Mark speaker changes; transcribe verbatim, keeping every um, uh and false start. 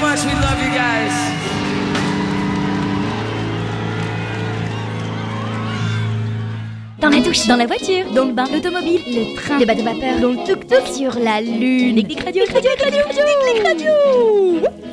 Speaker 1: much. We love you guys.
Speaker 2: Dans la douche, dans la voiture, dans le bain, l'automobile, le train, le bateau vapeur, dans le tuk-tuk, sur la lune. Clic, clic, radio, clic, radio, clic, radio, clic, radio.